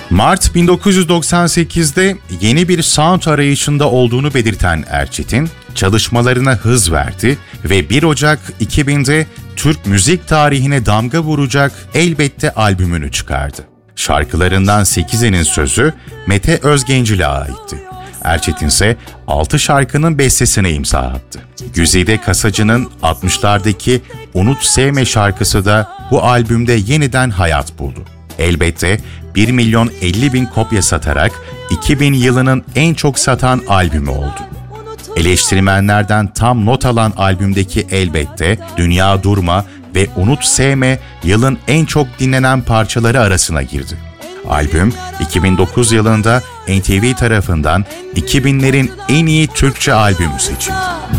Mart 1998'de yeni bir sound arayışında olduğunu belirten Erçetin, çalışmalarına hız verdi ve 1 Ocak 2000'de Türk müzik tarihine damga vuracak Elbette albümünü çıkardı. Şarkılarından 8'inin sözü Mete Özgencil'e aitti. Erçetin ise 6 şarkının bestesine imza attı. Güzide Kasacı'nın 60'lardaki Unut Sevme şarkısı da bu albümde yeniden hayat buldu. Elbette 1.050.000 kopya satarak 2000 yılının en çok satan albümü oldu. Eleştirmenlerden tam not alan albümdeki Elbette, Dünya Durma ve Unut Sevme yılın en çok dinlenen parçaları arasına girdi. Albüm 2009 yılında NTV tarafından 2000'lerin en iyi Türkçe albümü seçildi.